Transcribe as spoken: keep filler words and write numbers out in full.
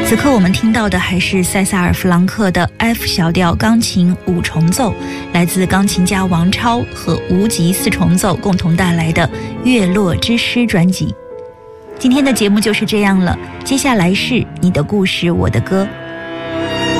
此刻我们听到的还是塞萨尔·弗朗克的 F 小调钢琴五重奏，来自钢琴家王超和无极四重奏共同带来的《月落之诗》专辑。今天的节目就是这样了，接下来是你的故事我的歌。